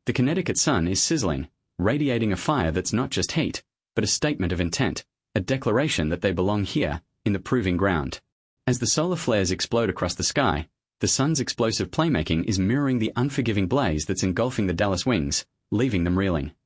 The Connecticut sun is sizzling, radiating a fire that's not just heat, but a statement of intent, a declaration that they belong here, in the proving ground. As the solar flares explode across the sky, the sun's explosive playmaking is mirroring the unforgiving blaze that's engulfing the Dallas Wings, leaving them reeling.